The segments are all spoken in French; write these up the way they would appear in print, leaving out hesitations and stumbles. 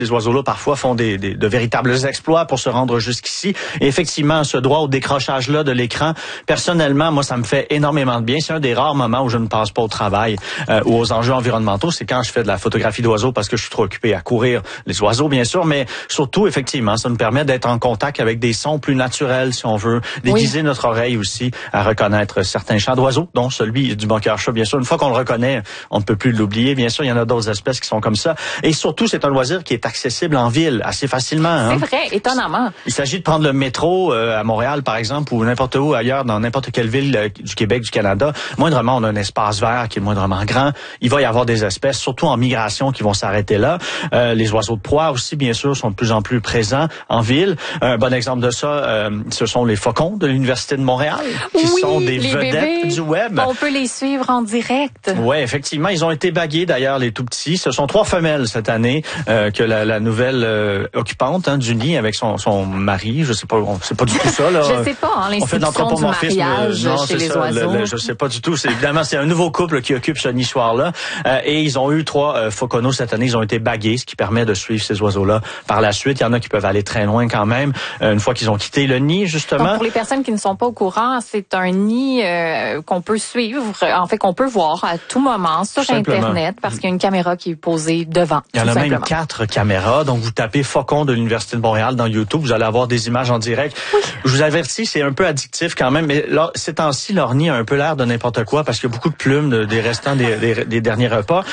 Les oiseaux-là, parfois, font de véritables exploits pour se rendre jusqu'ici. Et effectivement, ce droit au décrochage-là de l'écran, personnellement, moi, ça me fait énormément de bien. C'est un des rares moments où je ne pense pas au travail ou aux enjeux environnementaux. C'est quand je fais de la photographie d'oiseaux parce que je suis trop occupé à courir les oiseaux, bien sûr. Mais surtout, effectivement, ça nous permet d'être en contact avec des sons plus naturels, si on veut, déguiser notre oreille aussi à reconnaître certains chants d'oiseaux, dont celui du banqueur-chat, bien sûr. Une fois qu'on le reconnaît, on ne peut plus l'oublier. Bien sûr, il y en a d'autres espèces qui sont comme ça. Et surtout, c'est un loisir qui est accessible en ville assez facilement. Hein? C'est vrai, étonnamment. Il s'agit de prendre le métro à Montréal, par exemple, ou n'importe où ailleurs, dans n'importe quelle ville du Québec, du Canada. Moindrement, on a un espace vert qui est moindrement grand. Il va y avoir des espèces, surtout en migration, qui vont s'arrêter là. Les oiseaux de proie aussi, bien sûr, sont de plus en plus présents en ville. Un bon exemple de ça, ce sont les faucons de l'Université de Montréal, qui sont des vedettes bébés du web. On peut les suivre en direct. Oui, effectivement. Ils ont été bagués, d'ailleurs, les tout petits. Ce sont 3 femelles cette année que la nouvelle occupante du nid avec son mari. Je sais pas, c'est pas du tout ça. Là. Je sais pas, hein, l'institution du mariage chez les oiseaux. Je sais pas du tout. Évidemment, c'est un nouveau couple qui occupe ce nichoir-là. Et ils ont eu 3 fauconneaux cette année. Ils ont été bagués, ce qui permet de suivre ces oiseaux-là par la suite. Il y en a qui peuvent aller très loin quand même, une fois qu'ils ont quitté le nid, justement. Donc, pour les personnes qui ne sont pas au courant, c'est un nid qu'on peut suivre, en fait, qu'on peut voir à tout moment sur Internet, parce qu'il y a une caméra qui est posée devant. Il y en a même 4 caméras. Donc, vous tapez Faucon de l'Université de Montréal dans YouTube, vous allez avoir des images en direct. Oui. Je vous avertis, c'est un peu addictif quand même, mais là, ces temps-ci, leur nid a un peu l'air de n'importe quoi, parce qu'il y a beaucoup de plumes des restants des derniers repas.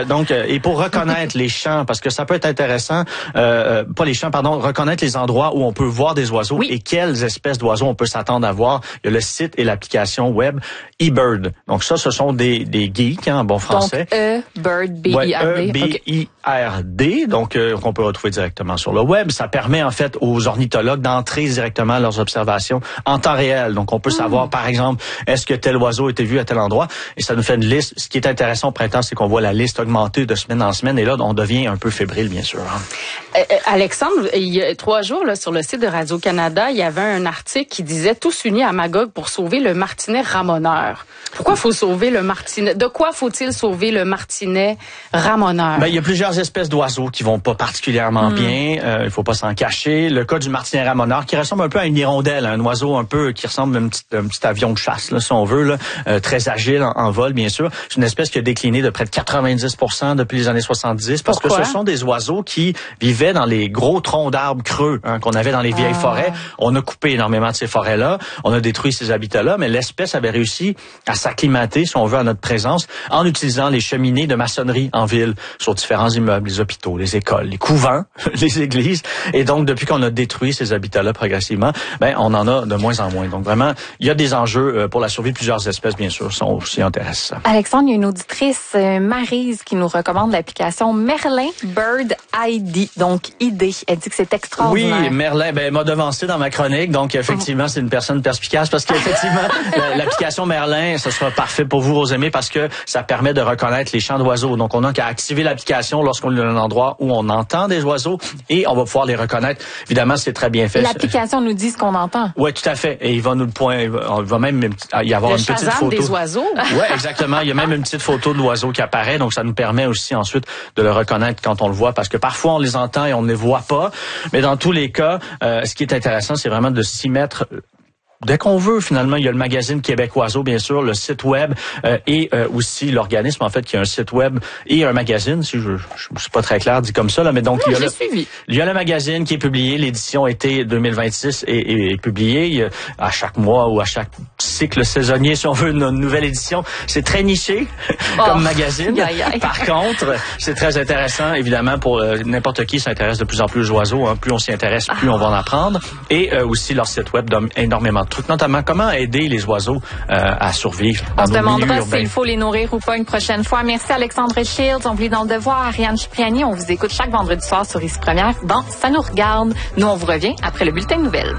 Et pour reconnaître les champs, parce que ça peut être intéressant, pas les champs, pardon, reconnaître les endroits où on peut voir des oiseaux et quelles espèces d'oiseaux on peut s'attendre à voir. Il y a le site et l'application web eBird. Donc ça, ce sont des geeks, en bon français. Donc eBird, B-I-R-D. E-B-I-R-D, donc qu'on peut retrouver directement sur le web. Ça permet en fait aux ornithologues d'entrer directement leurs observations en temps réel. Donc on peut savoir, par exemple, est-ce que tel oiseau a été vu à tel endroit, et ça nous fait une liste. Ce qui est intéressant au printemps, c'est qu'on voit la liste augmenter de semaine en semaine, et là, on devient un peu fébrile, bien sûr. Alexandre, il y a 3 jours, là, sur le site de Radio-Canada, il y avait un article qui disait « Tous unis à Magog pour sauver le martinet ramoneur ». Pourquoi faut sauver le martinet? De quoi faut-il sauver le martinet ramoneur? Il y a plusieurs espèces d'oiseaux qui vont pas particulièrement bien. Il faut pas s'en cacher. Le cas du martinet ramoneur, qui ressemble un peu à une hirondelle, un oiseau un peu qui ressemble à un petit avion de chasse, là, si on veut, là, très agile en vol, bien sûr. C'est une espèce qui a décliné de près de 90% depuis les années 70, parce que ce sont des oiseaux qui vivaient dans les gros troncs d'arbres creux qu'on avait dans les vieilles forêts. On a coupé énormément de ces forêts-là, on a détruit ces habitats-là, mais l'espèce avait réussi à s'acclimater, si on veut, à notre présence, en utilisant les cheminées de maçonnerie en ville, sur différents immeubles, les hôpitaux, les écoles, les couvents, les églises. Et donc, depuis qu'on a détruit ces habitats-là progressivement, on en a de moins en moins. Donc, vraiment, il y a des enjeux pour la survie de plusieurs espèces, bien sûr, sont aussi intéressants. Alexandre, il y a une auditrice, Maryse, qui nous recommande l'application Merlin Bird ID, donc ID. Elle dit que c'est extraordinaire. Oui, Merlin, m'a devancé dans ma chronique, donc effectivement, c'est une personne perspicace, parce qu'effectivement, l'application Merlin, ce sera parfait pour vous, Rosemée, parce que ça permet de reconnaître les chants d'oiseaux. Donc, on n'a qu'à activer l'application lorsqu'on est dans un endroit où on entend des oiseaux, et on va pouvoir les reconnaître. Évidemment, c'est très bien fait. L'application nous dit ce qu'on entend. Oui, tout à fait. Et il va nous il va même y avoir une petite photo. Des oiseaux. Oui, exactement. Il y a même une petite photo de l'oiseau qui apparaît, donc ça nous permet aussi ensuite de le reconnaître quand on le voit, parce que parfois on les entend et on ne les voit pas. Mais dans tous les cas, ce qui est intéressant, c'est vraiment de s'y mettre dès qu'on veut. Finalement, il y a le magazine Québec Oiseau, bien sûr, le site web et aussi l'organisme, en fait, qui a un site web et un magazine, si je suis pas très clair dit comme ça, là, mais donc il y a le magazine qui est publié, l'édition été 2026 est publiée à chaque mois ou à chaque cycle saisonnier, si on veut, une nouvelle édition. C'est très niché comme magazine. Par contre, c'est très intéressant, évidemment, pour n'importe qui s'intéresse de plus en plus aux oiseaux. Plus on s'y intéresse, plus on va en apprendre. Et aussi, leur site web donne énormément de trucs, notamment comment aider les oiseaux à survivre. On se demandera s'il faut les nourrir ou pas une prochaine fois. Merci Alexandre Shields. On vous lit dans le devoir. Ariane Cipriani, on vous écoute chaque vendredi soir sur Ici Première dans Ça nous regarde. Nous, on vous revient après le bulletin de nouvelles.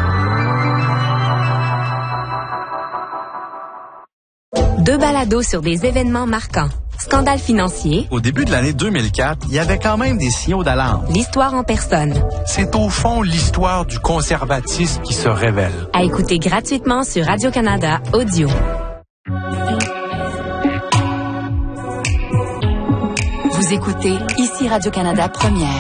Deux balados sur des événements marquants. Scandale financier. Au début de l'année 2004, il y avait quand même des signaux d'alarme. L'histoire en personne. C'est au fond l'histoire du conservatisme qui se révèle. À écouter gratuitement sur Radio-Canada Audio. Vous écoutez Ici Radio-Canada Première.